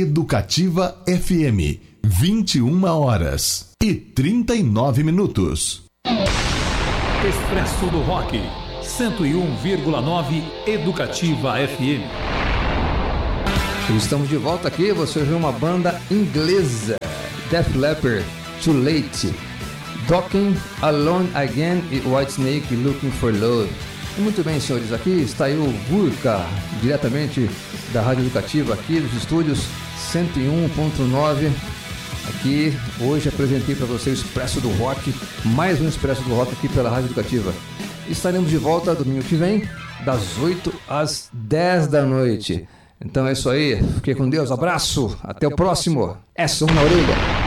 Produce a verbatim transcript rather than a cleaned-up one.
Educativa F M, vinte e uma horas e trinta e nove minutos. Expresso do Rock, cento e um vírgula nove Educativa F M. Estamos de volta aqui, você ouviu uma banda inglesa, Def Leppard, Too Late, Talking Alone Again e Whitesnake, Looking for Love. Muito bem, senhores, aqui está aí o Gurka, diretamente da Rádio Educativa, aqui dos estúdios cento e um ponto nove. Aqui, hoje apresentei para você o Expresso do Rock, mais um Expresso do Rock aqui pela Rádio Educativa. Estaremos de volta domingo que vem, das oito às dez da noite. Então é isso aí, fique com Deus, abraço, até o próximo. É som na orelha.